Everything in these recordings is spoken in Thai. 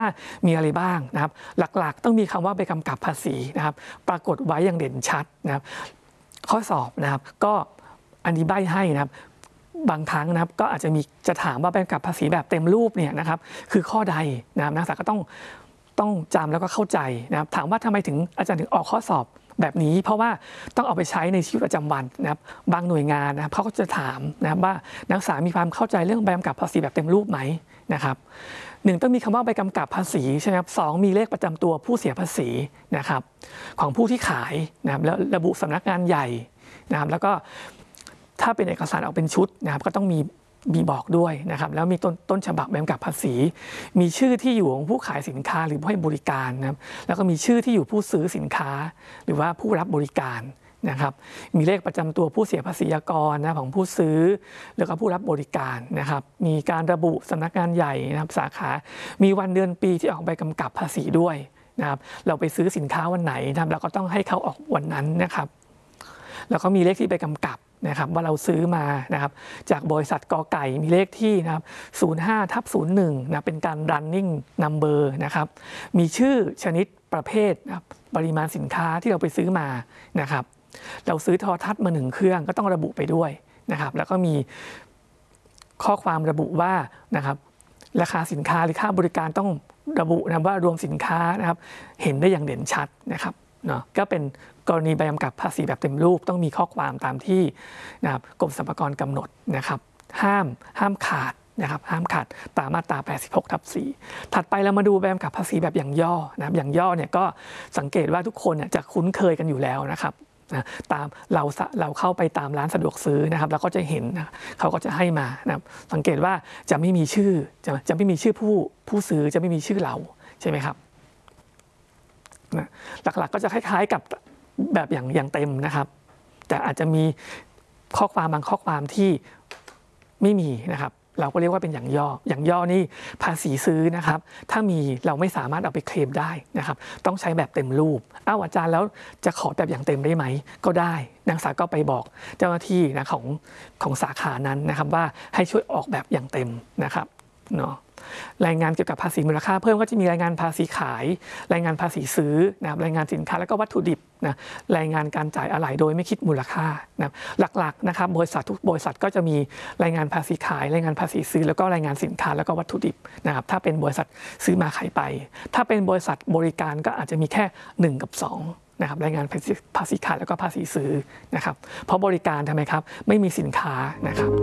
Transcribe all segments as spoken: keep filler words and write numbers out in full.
มีอะไรบ้างนะครับหลักๆต้องมีคำว่าใบกำกับภาษีนะครับปรากฏไว้อย่างเด่นชัดนะครับข้อสอบนะครับก็อันนี้ใบ้ให้นะครับบางครั้งนะครับก็อาจจะมีจะถามว่าใบกำกับภาษีแบบเต็มรูปเนี่ยนะครับคือข้อใดนะครับนักศึกษาก็ต้องต้องจำแล้วก็เข้าใจนะครับถามว่าทำไมถึงอาจารย์ถึงออกข้อสอบแบบนี้เพราะว่าต้องเอาไปใช้ในชีวิตประจำวันนะครับบางหน่วยงานนะครับเขาก็จะถามนะครับว่านักศึกษามีความเข้าใจเรื่องใบกำกับภาษีแบบเต็มรูปไหมนะครับหนึ่งต้องมีคำว่าใบกำกับภาษีใช่ไหมครับสองมีเลขประจำตัวผู้เสียภาษีนะครับของผู้ที่ขายนะครับแล้วระบุสำนักงานใหญ่นะครับแล้วก็ถ้าเป็นเอกสารออกเป็นชุดนะครับก็ต้องมีมีบอกด้วยนะครับแล้วมีต้นต้นฉบับใบกำกับภาษีมีชื่อที่อยู่ของผู้ขายสินค้าหรือผู้ให้บริการนะครับแล้วก็มีชื่อที่อยู่ผู้ซื้อสินค้าหรือว่าผู้รับบริการนะครับมีเลขประจำตัวผู้เสียภาษีกรนะของผู้ซื้อแล้วก็ผู้รับบริการนะครับมีการระบุสำนักงานใหญ่นะครับสาขามีวันเดือนปีที่ออกใบกำกับภาษีด้วยนะครับเราไปซื้อสินค้าวันไหนนะครับเราก็ต้องให้เขาออกวันนั้นนะครับแล้วก็มีเลขที่ใบกำกับนะครับว่าเราซื้อมานะครับจากบริษัทกไก่มีเลขที่นะครับศูนย์ห้าทับศูนย์หนึ่งนะเป็นการ running number นะครับมีชื่อชนิดประเภทนะครับปริมาณสินค้าที่เราไปซื้อมานะครับเราซื้อโทรทัศน์มาหนึ่งเครื่องก็ต้องระบุไปด้วยนะครับแล้วก็มีข้อความระบุว่านะครับราคาสินค้าหรือค่าบริการต้องระบุนะว่ารวมสินค้านะครับเห็นได้อย่างเด่นชัดนะครับเนาะก็เป็นกรณีใบกำกับภาษีแบบเต็มรูปต้องมีข้อความตามที่นะครับกรมสรรพากรกำหนดนะครับห้ามห้ามขาดนะครับห้ามขาดตามมาตราแปดสิบหกทับสี่ถัดไปเรามาดูใบกำกับภาษีแบบอย่างย่อนะครับอย่างย่อเนี่ยก็สังเกตว่าทุกคนเนี่ยจะคุ้นเคยกันอยู่แล้วนะครับนะตามเราเราเข้าไปตามร้านสะดวกซื้อนะครับเราก็จะเห็นนะเขาก็จะให้มานะครับสังเกตว่าจะไม่มีชื่อจะจะไม่มีชื่อผู้ผู้ซื้อจะไม่มีชื่อเราใช่ไหมครับนะหลักๆก็จะคล้ายๆกับแบบอย่างอย่างเต็มนะครับแต่อาจจะมีข้อความบางข้อความที่ไม่มีนะครับเราก็เรียกว่าเป็นอย่างย่ออย่างย่อนี่ภาษีซื้อนะครับถ้ามีเราไม่สามารถเอาไปเคลมได้นะครับต้องใช้แบบเต็มรูปอ้าวอาจารย์แล้วจะขอแบบอย่างเต็มได้ไหมก็ได้นักศึกษาก็ไปบอกเจ้าหน้าที่นะของของสาขานั้นนะครับว่าให้ช่วยออกแบบอย่างเต็มนะครับเนาะรายงานเกี่ยวกับภาษีมูลค่าเพิ่มก็จะมีรายงานภาษีขายรายงานภาษีซื้อนะครับรายงานสินค้าแล้วก็วัตถุดิบนะรายงานการจ่ายอะไหล่โดยไม่คิดมูลค่านะหลักๆนะครับบริษัททุกบริษัทก็จะมีรายงานภาษีขายรายงานภาษีซื้อแล้วก็รายงานสินค้าแล้วก็วัตถุดิบนะครับถ้าเป็นบริษัทซื้อมาขายไปถ้าเป็นบริษัทบริการก็อาจจะมีแค่หนึ่งกับสองนะครับรายงานภาษีขายแล้วก็ภาษีซื้อนะครับเพราะบริการทำไมครับไม่มีสินค้านะครับ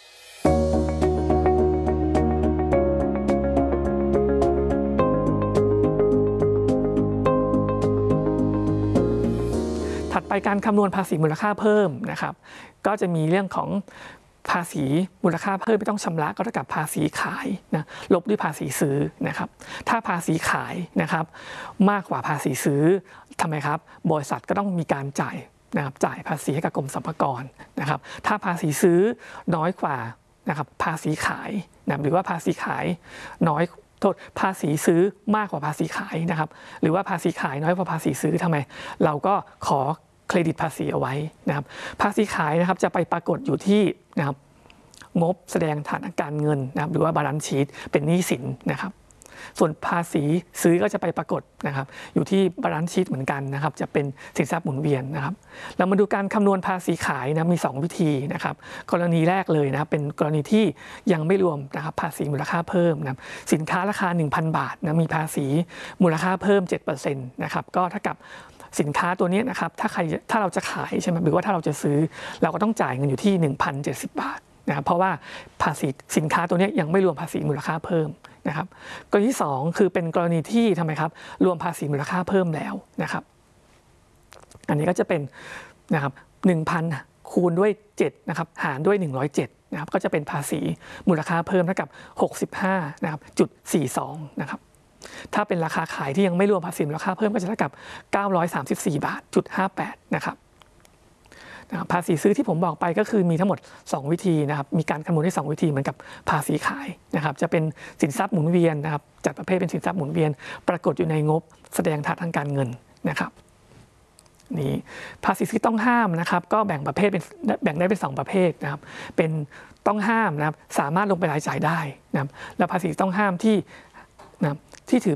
ถัดไปการคำนวณภาษีมูลค่าเพิ่มนะครับก็จะมีเรื่องของภาษีมูลค่าเพิ่มไม่ต้องชำระก็เท่ากับภาษีขายนะลบด้วยภาษีซื้อนะครับถ้าภาษีขายนะครับมากกว่าภาษีซื้อทำไมครับบริษัทก็ต้องมีการจ่ายนะครับจ่ายภาษีให้กับกรมสรรพากรนะครับถ้าภาษีซื้อน้อยกว่านะครับภาษีขายนะหรือว่าภาษีขายน้อยโทษภาษีซื้อมากกว่าภาษีขายนะครับหรือว่าภาษีขายน้อยกว่าภาษีซื้อทำไมเราก็ขอเครดิตภาษีเอาไว้นะครับภาษีขายนะครับจะไปปรากฏอยู่ที่นะครับงบแสดงฐานะการเงินนะครับหรือว่าบาลานซ์ชีทเป็นหนี้สินนะครับส่วนภาษีซื้อก็จะไปปรากฏนะครับอยู่ที่บาลานซ์ชีทเหมือนกันนะครับจะเป็นสินทรัพย์หมุนเวียนนะครับเรามาดูการคำนวณภาษีขายนะมีสองวิธีนะครับกรณีแรกเลยนะเป็นกรณีที่ยังไม่รวมนะครับภาษีมูลค่าเพิ่มนะสินค้าราคา หนึ่งพัน บาทนะมีภาษีมูลค่าเพิ่ม เจ็ดเปอร์เซ็นต์ นะครับก็เท่ากับสินค้าตัวนี้นะครับถ้าใครถ้าเราจะขายใช่ไหมหรือว่าถ้าเราจะซื้อเราก็ต้องจ่ายเงินอยู่ที่ หนึ่งพันเจ็ดสิบ บาทนะครับเพราะว่าภาษีสินค้าตัวนี้ยังไม่รวมภาษีมูลค่าเพิ่มนะครับกรณีที่สองคือเป็นกรณีที่ทำไมครับรวมภาษีมูลค่าเพิ่มแล้วนะครับอันนี้ก็จะเป็นนะครับ หนึ่งพัน คูณด้วยเจ็ดนะครับหารด้วยหนึ่งร้อยเจ็ดนะครับก็จะเป็นภาษีมูลค่าเพิ่มเท่ากับหกสิบห้านะครับจุดสี่สองนะครับถ้าเป็นราคาขายที่ยังไม่รวมภาษีมูลค่าเพิ่มก็จะเท่ากับเก้าร้อยสามสิบสี่บาทจุดห้าแปดนะครับภาษีซื้อที่ผมบอกไปก็คือมีทั้งหมดสองวิธีนะครับมีการคำนวณได้สองวิธีเหมือนกับภาษีขายนะครับจะเป็นสินทรัพย์หมุนเวียนนะครับจัดประเภทเป็นสินทรัพย์หมุนเวียนปรากฏอยู่ในงบแสดงฐานทางการเงินนะครับนี่ภาษีซื้อต้องห้ามนะครับก็แบ่งประเภทเป็นแบ่งได้เป็นสองประเภทนะครับเป็นต้องห้ามนะครับสามารถลงไปรายจ่ายได้นะครับแล้วภาษีต้องห้ามที่นะที่ถือ